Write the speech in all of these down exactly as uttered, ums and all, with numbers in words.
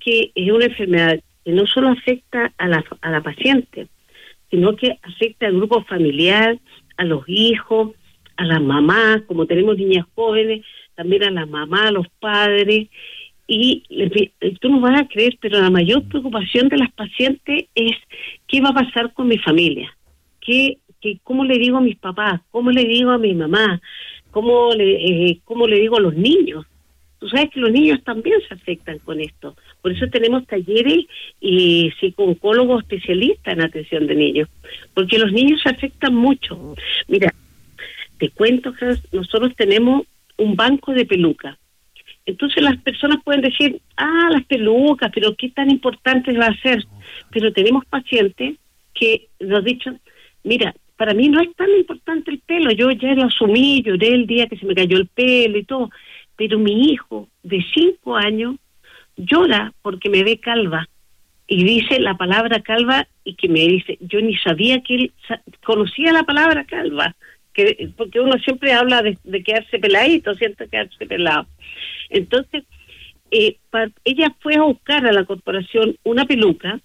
que es una enfermedad que no solo afecta a la, a la paciente, sino que afecta al grupo familiar, a los hijos, a las mamás, como tenemos niñas jóvenes, también a las mamás, a los padres. Y tú no vas a creer, pero la mayor preocupación de las pacientes es qué va a pasar con mi familia, qué, qué, cómo le digo a mis papás, cómo le digo a mi mamá, cómo le, eh, cómo le digo a los niños. Tú sabes que los niños también se afectan con esto. Por eso tenemos talleres y psicólogos especialistas en atención de niños, porque los niños se afectan mucho. Mira, te cuento que nosotros tenemos un banco de pelucas. Entonces las personas pueden decir, ah, las pelucas, pero qué tan importante va a ser. Pero tenemos pacientes que nos dicen, mira, para mí no es tan importante el pelo, yo ya lo asumí, lloré el día que se me cayó el pelo y todo, pero mi hijo de cinco años llora porque me ve calva y dice la palabra calva y que me dice, yo ni sabía que él sa- conocía la palabra calva, que porque uno siempre habla de, de quedarse peladito, siempre quedarse pelado. Entonces, eh, pa, ella fue a buscar a la corporación una peluca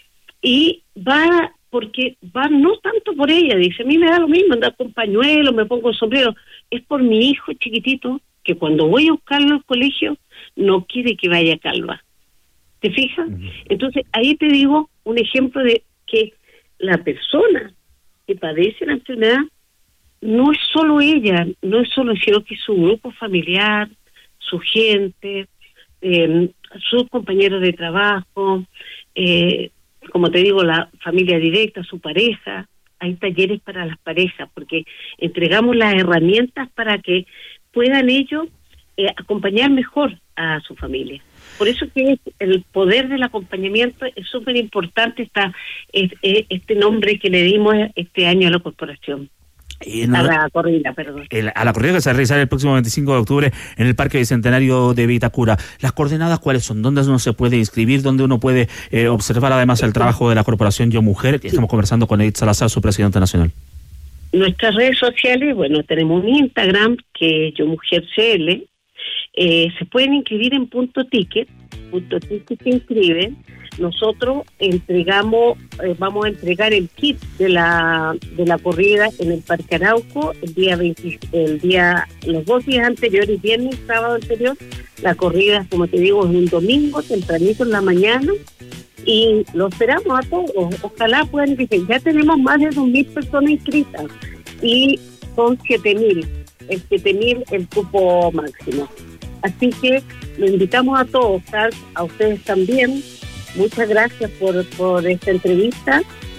y va, porque va no tanto por ella, dice, a mí me da lo mismo andar con pañuelo, me pongo sombrero, es por mi hijo chiquitito, que cuando voy a buscarlo al colegio, no quiere que vaya calva. ¿Te fijas? Uh-huh. Entonces, ahí te digo un ejemplo de que la persona que padece la enfermedad no es solo ella, no es solo, sino que su grupo familiar, su gente, eh, sus compañeros de trabajo, eh, como te digo, la familia directa, su pareja. Hay talleres para las parejas, porque entregamos las herramientas para que puedan ellos eh, acompañar mejor a su familia. Por eso que el poder del acompañamiento es súper importante, esta, es, es, este nombre que le dimos este año a la corporación. Eh, no, a la corrida, perdón. El, a la corrida que se va a realizar el próximo veinticinco de octubre en el Parque Bicentenario de Vitacura. ¿Las coordenadas cuáles son? ¿Dónde uno se puede inscribir? ¿Dónde uno puede eh, observar además el trabajo de la Corporación Yo Mujer? Sí. Estamos conversando con Edith Salazar, su presidenta nacional. Nuestras redes sociales, bueno, tenemos un Instagram que es Yo Mujer C L. Eh, se pueden inscribir en Punto Ticket. Punto Ticket se inscribe. Nosotros entregamos, eh, vamos a entregar el kit de la de la corrida en el Parque Arauco el día veinte, el día los dos días anteriores, viernes y sábado anterior. La corrida, como te digo, es un domingo tempranito en la mañana y lo esperamos a todos. Ojalá puedan decir, ya tenemos más de dos mil personas inscritas y son siete mil, el siete mil el cupo máximo. Así que lo invitamos a todos, a ustedes también. Muchas gracias por, por esta entrevista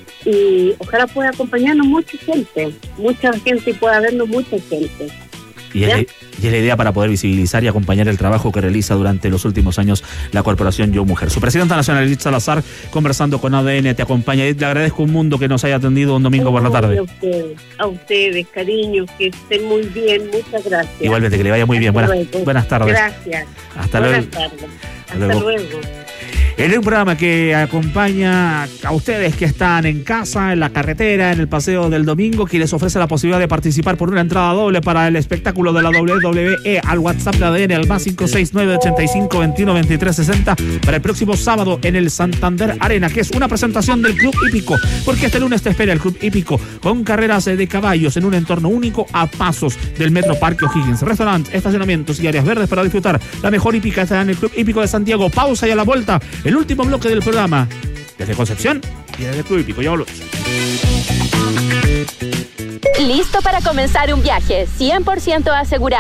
y ojalá pueda acompañarnos mucha gente, mucha gente y pueda vernos mucha gente. Y es, la, y es la idea para poder visibilizar y acompañar el trabajo que realiza durante los últimos años la Corporación Yo Mujer. Su presidenta nacional, Edith Salazar, conversando con A D N, te acompaña. Edith, le agradezco un mundo que nos haya atendido un domingo oh, por la tarde. A ustedes, a ustedes, cariño, que estén muy bien, muchas gracias. Igualmente, que le vaya muy bien. Buenas, buenas tardes. Gracias. Hasta buenas luego. tardes. Hasta, Hasta luego. luego. En un programa que acompaña a ustedes que están en casa, en la carretera, en el paseo del domingo, que les ofrece la posibilidad de participar por una entrada doble para el espectáculo de la doble u doble u E al WhatsApp de A D N al más cinco seis nueve ochenta y cinco veintiuno veintitrés sesenta para el próximo sábado en el Santander Arena, que es una presentación del Club Hípico, porque este lunes te espera el Club Hípico con carreras de caballos en un entorno único a pasos del Metro Parque O'Higgins. Restaurantes, estacionamientos y áreas verdes para disfrutar la mejor hípica está en el Club Hípico de Santiago. Pausa y a la vuelta el último bloque del programa, desde Concepción y desde el Club Hípico. Ya volvemos. Listo para comenzar un viaje cien por ciento asegurado.